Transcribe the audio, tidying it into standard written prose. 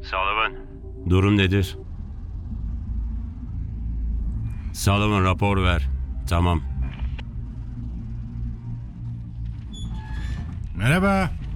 Sullivan. Durum nedir? Sullivan, rapor ver. Tamam. Merhaba.